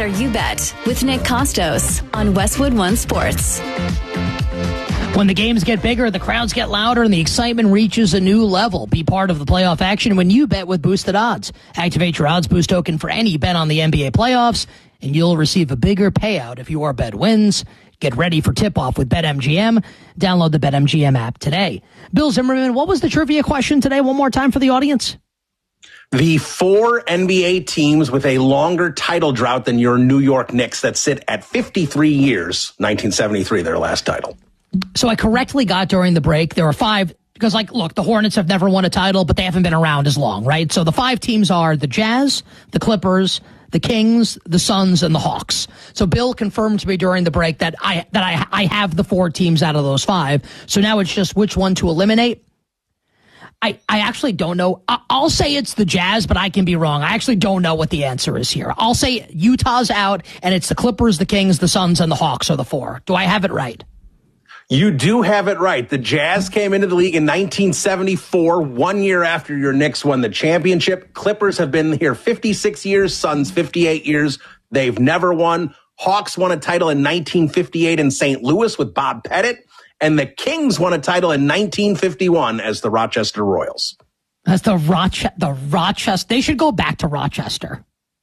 You Bet with Nick Costos on Westwood One Sports. When the games get bigger, the crowds get louder, and the excitement reaches a new level. Be part of the playoff action when you bet with Boosted Odds. Activate your odds boost token for any bet on the NBA playoffs, and you'll receive a bigger payout if your bet wins. Get ready for tip-off with BetMGM. Download the BetMGM app today. Bill Zimmerman, what was the trivia question today? One more time for the audience. The 4 NBA teams with a longer title drought than your New York Knicks that sit at 53 years, 1973, their last title. So I correctly got during the break, there are 5, because look, the Hornets have never won a title, but they haven't been around as long, right? So the 5 teams are the Jazz, the Clippers, the Kings, the Suns, and the Hawks. So Bill confirmed to me during the break that I have the 4 teams out of those 5. So now it's just which one to eliminate. I actually don't know. I'll say it's the Jazz, but I can be wrong. I actually don't know what the answer is here. I'll say Utah's out, and it's the Clippers, the Kings, the Suns, and the Hawks are the 4. Do I have it right? You do have it right. The Jazz came into the league in 1974, 1 year after your Knicks won the championship. Clippers have been here 56 years, Suns 58 years. They've never won. Hawks won a title in 1958 in St. Louis with Bob Pettit. And the Kings won a title in 1951 as the Rochester Royals. That's the Rochester. They should go back to Rochester.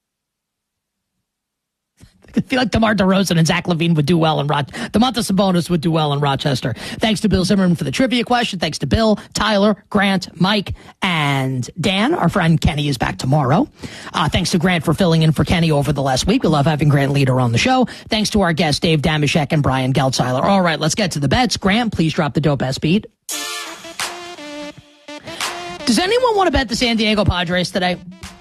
I feel like DeMar DeRozan and Zach LaVine would do well in Rochester. DeMontis Sabonis would do well in Rochester. Thanks to Bill Zimmerman for the trivia question. Thanks to Bill, Tyler, Grant, Mike, and Dan. Our friend Kenny is back tomorrow. Thanks to Grant for filling in for Kenny over the last week. We love having Grant Leader on the show. Thanks to our guests, Dave Damashek and Brian Geltzeiler. All right, let's get to the bets. Grant, please drop the dope ass beat. Does anyone want to bet the San Diego Padres today?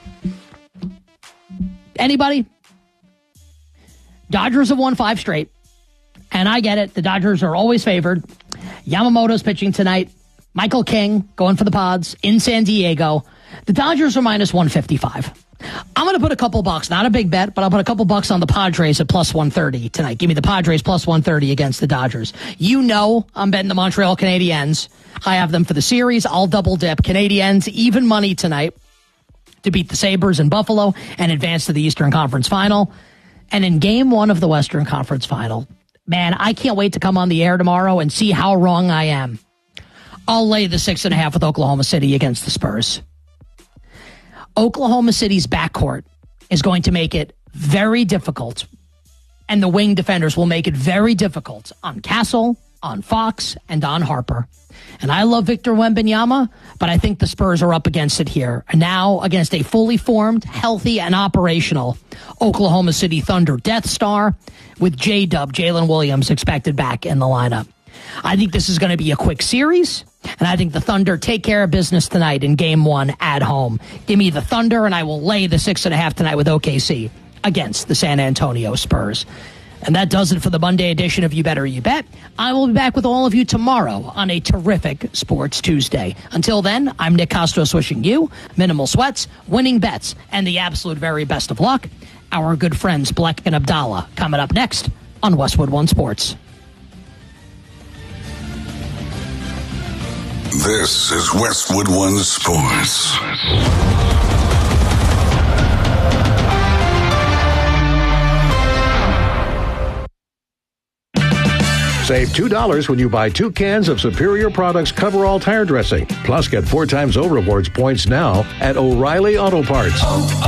Anybody? Dodgers have won 5 straight, and I get it. The Dodgers are always favored. Yamamoto's pitching tonight. Michael King going for the Pods in San Diego. The Dodgers are minus 155. I'm going to put a couple bucks, not a big bet, but I'll put a couple bucks on the Padres at plus 130 tonight. Give me the Padres plus 130 against the Dodgers. You know I'm betting the Montreal Canadiens. I have them for the series. I'll double dip. Canadiens, even money tonight to beat the Sabres in Buffalo and advance to the Eastern Conference Final. And in game 1 of the Western Conference Final, man, I can't wait to come on the air tomorrow and see how wrong I am. I'll lay the 6.5 with Oklahoma City against the Spurs. Oklahoma City's backcourt is going to make it very difficult, and the wing defenders will make it very difficult on Castle, on Fox, and on Harper. And I love Victor Wembanyama, but I think the Spurs are up against it here. Now against a fully formed, healthy, and operational Oklahoma City Thunder Death Star with J-Dub, Jalen Williams, expected back in the lineup. I think this is going to be a quick series, and I think the Thunder take care of business tonight in Game 1 at home. Give me the Thunder, and I will lay the 6.5 tonight with OKC against the San Antonio Spurs. And that does it for the Monday edition of You Better You Bet. I will be back with all of you tomorrow on a terrific Sports Tuesday. Until then, I'm Nick Costos wishing you minimal sweats, winning bets, and the absolute very best of luck. Our good friends Bleck and Abdallah coming up next on Westwood One Sports. This is Westwood One Sports. Save $2 when you buy 2 cans of Superior Products Coverall Tire Dressing. Plus, get 4 times O Rewards points now at O'Reilly Auto Parts.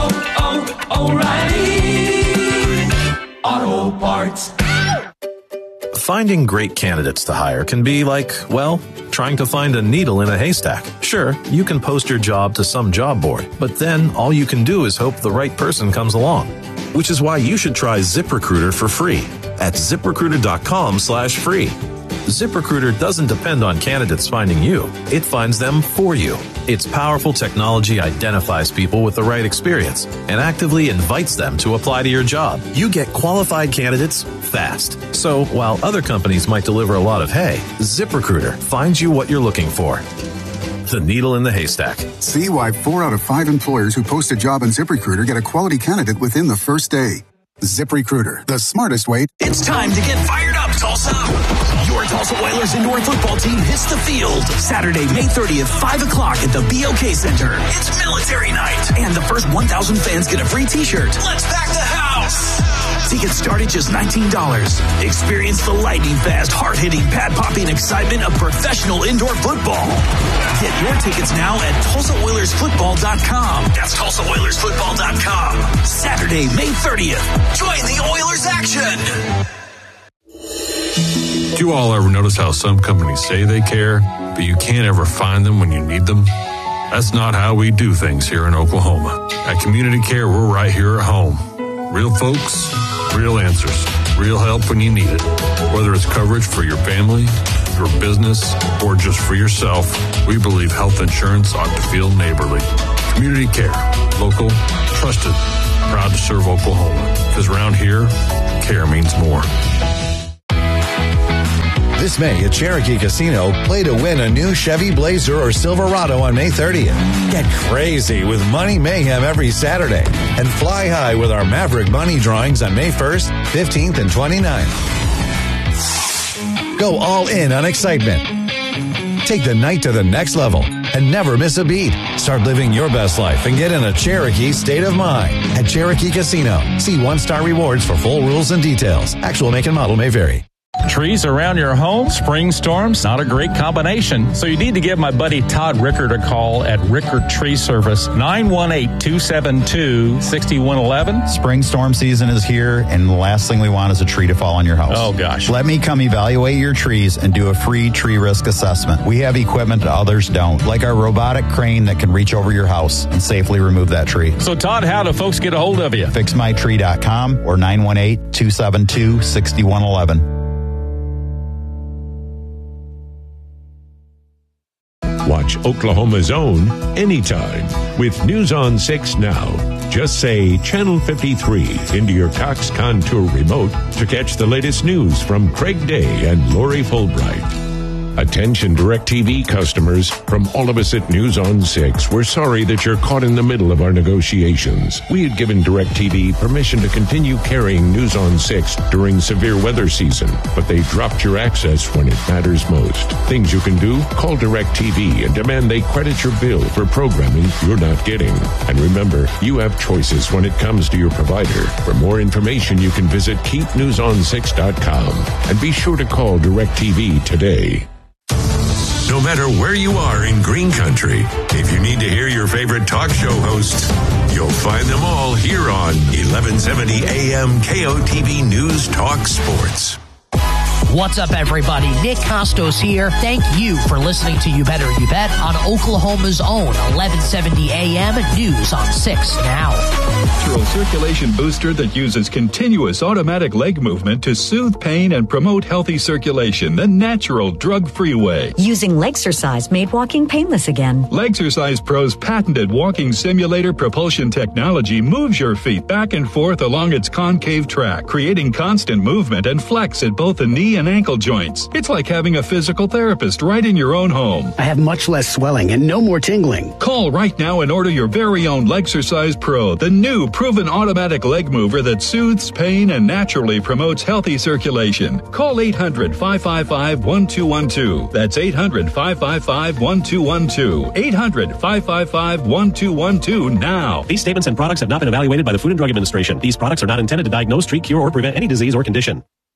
O'Reilly Auto Parts. Finding great candidates to hire can be like, well, trying to find a needle in a haystack. Sure, you can post your job to some job board, but then all you can do is hope the right person comes along. Which is why you should try ZipRecruiter for free at ZipRecruiter.com/free. ZipRecruiter doesn't depend on candidates finding you. It finds them for you. Its powerful technology identifies people with the right experience and actively invites them to apply to your job. You get qualified candidates fast. So while other companies might deliver a lot of hay, ZipRecruiter finds you what you're looking for. The needle in the haystack. See why 4 out of 5 employers who post a job on ZipRecruiter get a quality candidate within the first day. ZipRecruiter, the smartest way. It's time to get fired up, Tulsa. Your Tulsa Oilers indoor football team hits the field Saturday, May 30th, 5 o'clock at the BOK Center. It's military night, and the first 1,000 fans get a free t-shirt. Let's pack the house. Tickets start at just $19. Experience the lightning-fast, hard-hitting, pad-popping excitement of professional indoor football. Get your tickets now at TulsaOilersFootball.com. That's TulsaOilersFootball.com. Saturday, May 30th. Join the Oilers action. Do you all ever notice how some companies say they care, but you can't ever find them when you need them? That's not how we do things here in Oklahoma. At Community Care, we're right here at home. Real folks, real answers, real help when you need it. Whether it's coverage for your family, your business, or just for yourself, we believe health insurance ought to feel neighborly. Community Care, local, trusted, proud to serve Oklahoma. Because around here, care means more. This May at Cherokee Casino, play to win a new Chevy Blazer or Silverado on May 30th. Get crazy with Money Mayhem every Saturday. And fly high with our Maverick Money drawings on May 1st, 15th, and 29th. Go all in on excitement. Take the night to the next level and never miss a beat. Start living your best life and get in a Cherokee state of mind at Cherokee Casino. See One Star Rewards for full rules and details. Actual make and model may vary. Trees around your home, spring storms, not a great combination. So you need to give my buddy Todd Rickard a call at Rickard Tree Service, 918-272-6111. Spring storm season is here, and the last thing we want is a tree to fall on your house. Oh, gosh. Let me come evaluate your trees and do a free tree risk assessment. We have equipment that others don't, like our robotic crane that can reach over your house and safely remove that tree. So, Todd, how do folks get a hold of you? FixMyTree.com or 918-272-6111. Watch Oklahoma's Own anytime with News on 6 Now. Just say Channel 53 into your Cox Contour remote to catch the latest news from Craig Day and Lori Fulbright. Attention DirecTV customers, from all of us at News on 6, we're sorry that you're caught in the middle of our negotiations. We had given DirecTV permission to continue carrying News on 6 during severe weather season, but they dropped your access when it matters most. Things you can do? Call DirecTV and demand they credit your bill for programming you're not getting. And remember, you have choices when it comes to your provider. For more information, you can visit keepnewson6.com and be sure to call DirecTV today. No matter where you are in Green Country, if you need to hear your favorite talk show hosts, you'll find them all here on 1170 AM KOTV News Talk Sports. What's up, everybody? Nick Costos here. Thank you for listening to You Better You Bet on Oklahoma's own 1170 AM News on 6 Now. Natural circulation booster that uses continuous automatic leg movement to soothe pain and promote healthy circulation the natural, drug-free way. Using Legsercise made walking painless again. Legsercise Pro's patented walking simulator propulsion technology moves your feet back and forth along its concave track, creating constant movement and flex at both the knee and ankle joints. It's like having a physical therapist right in your own home. I have much less swelling and no more tingling. Call right now and order your very own Legsercise Pro, the new proven automatic leg mover that soothes pain and naturally promotes healthy circulation. Call 800-555-1212. That's 800-555-1212. 800-555-1212 now. These statements and products have not been evaluated by the Food and Drug Administration. These products are not intended to diagnose, treat, cure, or prevent any disease or condition.